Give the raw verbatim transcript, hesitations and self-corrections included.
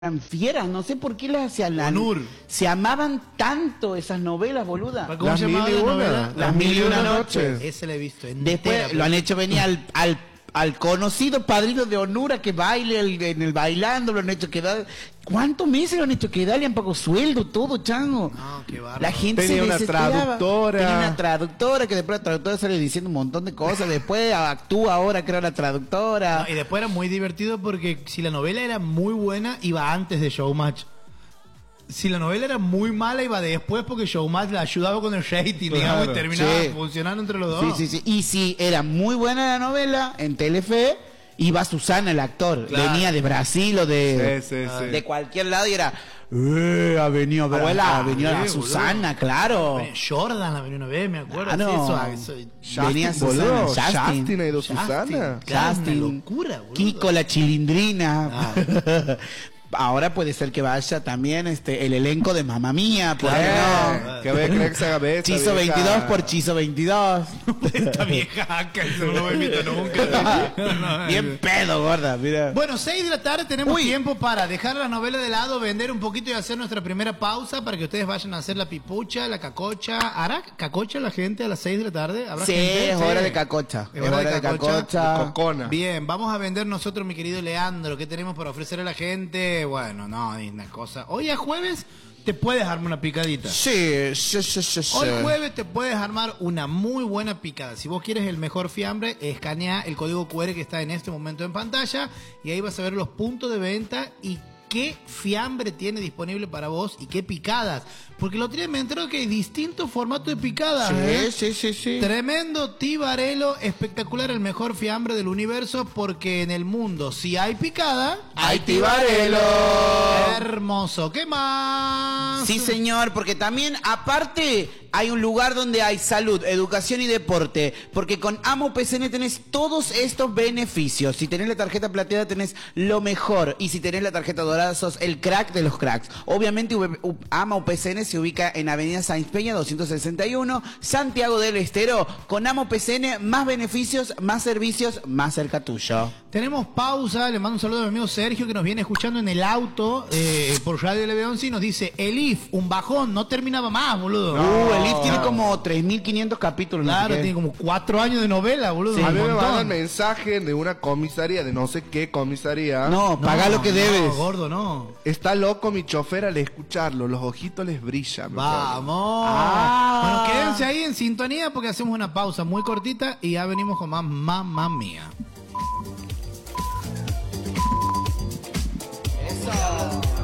eran fieras, no sé por qué las se, la, Onur. se amaban tanto esas novelas, boluda. ¿Cómo Las se llamaba mil y la una. novela? Las mil y una noches. Ese la he visto. Después entera, lo han hecho venir al, al, al conocido padrino de Onur a que baile el- en el bailando, lo han hecho quedar. ¿Cuántos meses lo han hecho quedar? Le han pagado sueldo, todo, chango. No, qué bárbaro. La gente Tenía se una desesperaba. traductora. Tenía una traductora que después la traductora sale diciendo un montón de cosas. Después actúa ahora, creo, la traductora. No, y después era muy divertido porque si la novela era muy buena, iba antes de Showmatch. Si la novela era muy mala, iba después porque Showmatch la ayudaba con el rating, digamos, y Claro. terminaba Sí. funcionando entre los dos. Sí, sí, sí. Y si era muy buena la novela, en Telefe, iba Susana, el actor. Claro. Venía de Brasil o de, Sí, sí, sí. de cualquier lado y era. Eh, ha venido, Bra- Abuela, ha venido la eh, Susana, boludo. claro. Venía Jordan la venía una vez, me acuerdo. Ah, no. Eso, eso, Justin, Venía boludo, Susana, Justin. Justin ha ido Justin. Susana. Claro, Justin, una locura, boludo. Kiko la chilindrina. Ah. Ahora puede ser que vaya también este el elenco de Mamma Mía, ¿por qué Eh, no? que ve que se haga besa, Chizo vieja. veintidós por Chizo veintidós. Esta vieja acá, eso no lo voy a invitar nunca. No, Bien pedo, gorda, mira. Bueno, seis de la tarde tenemos Uy. tiempo para dejar la novela de lado, vender un poquito y hacer nuestra primera pausa para que ustedes vayan a hacer la pipucha, la cacocha. ¿Hará cacocha la gente a las seis de la tarde? ¿Habrá Sí, gente? es hora de cacocha. Es Es hora hora de de cacocha. cacocha. De cocona. Bien, vamos a vender nosotros, mi querido Leandro. ¿Qué tenemos para ofrecer a la gente? Bueno, no, es una cosa. Hoy es jueves, te puedes armar una picadita. Sí, sí, sí, sí, sí. Hoy jueves te puedes armar una muy buena picada. Si vos quieres el mejor fiambre, escanea el código cu erre que está en este momento en pantalla y ahí vas a ver los puntos de venta y qué fiambre tiene disponible para vos y qué picadas. Porque el otro día me enteré que hay distintos formatos de picadas. Sí, ¿eh? sí, sí, sí. Tremendo tibarelo, espectacular, el mejor fiambre del universo, porque en el mundo si hay picada, ¡Hay tibarelo! Hermoso. ¿Qué más? Sí, señor, porque también, aparte, hay un lugar donde hay salud, educación y deporte. Porque con Amo P C N tenés todos estos beneficios. Si tenés la tarjeta plateada, tenés lo mejor. Y si tenés la tarjeta dorada, sos el crack de los cracks. Obviamente, U- U- Amo P C N se ubica en Avenida Sáenz Peña, doscientos sesenta y uno, Santiago del Estero. Con Amo P C N, más beneficios, más servicios, más cerca tuyo. Tenemos pausa, le mando un saludo a mi amigo Sergio que nos viene escuchando en el auto eh, por Radio L B once y nos dice, el I F, un bajón, no terminaba más, boludo. Uh, el I F tiene como tres mil quinientos capítulos. no sé Claro, qué. tiene como cuatro años de novela, boludo. Sí, un A mí me montón. mandan mensaje de una comisaría, de no sé qué comisaría. No, paga lo que no, debes. gordo, no. Está loco mi chofer al escucharlo, los ojitos les brillan. me Vamos. Ah. Bueno, quédense ahí en sintonía porque hacemos una pausa muy cortita y ya venimos con más Mamma Mía. Eso.